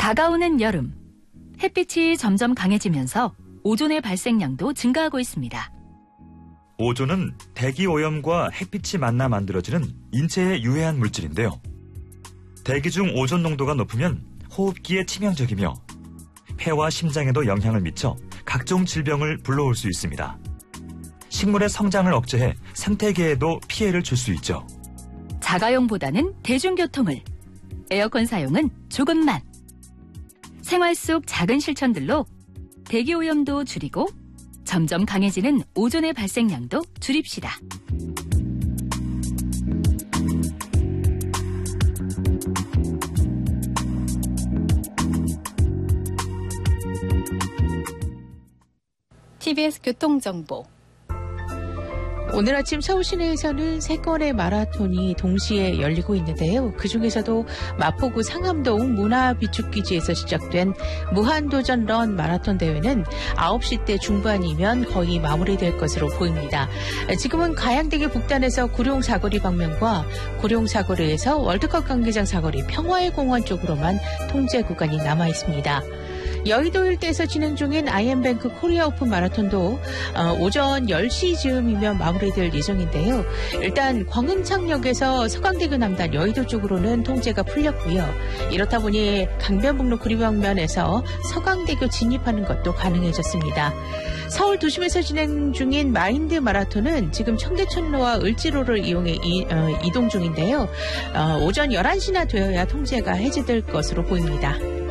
다가오는 여름. 햇빛이 점점 강해지면서 오존의 발생량도 증가하고 있습니다. 오존은 대기 오염과 햇빛이 만나 만들어지는 인체에 유해한 물질인데요. 대기 중 오존 농도가 높으면 호흡기에 치명적이며 폐와 심장에도 영향을 미쳐 각종 질병을 불러올 수 있습니다. 식물의 성장을 억제해 생태계에도 피해를 줄 수 있죠. 자가용보다는 대중교통을, 에어컨 사용은 조금만. 생활 속 작은 실천들로 대기오염도 줄이고 점점 강해지는 오존의 발생량도 줄입시다. TBS 교통정보. 오늘 아침 서울 시내에서는 3건의 마라톤이 동시에 열리고 있는데요. 그중에서도 마포구 상암동 문화비축기지에서 시작된 무한도전 런 마라톤 대회는 9시대 중반이면 거의 마무리될 것으로 보입니다. 지금은 가양대교 북단에서 구룡사거리 방면과 구룡사거리에서 월드컵 경기장 사거리 평화의 공원 쪽으로만 통제 구간이 남아 있습니다. 여의도 일대에서 진행 중인 아이엠뱅크 코리아 오픈 마라톤도 오전 10시 즈음이면 마무리될 예정인데요. 일단 광흥창역에서 서강대교 남단 여의도 쪽으로는 통제가 풀렸고요. 이렇다 보니 강변북로 구리방면에서 서강대교 진입하는 것도 가능해졌습니다. 서울 도심에서 진행 중인 마인드 마라톤은 지금 청계천로와 을지로를 이용해 이동 중인데요. 오전 11시나 되어야 통제가 해제될 것으로 보입니다.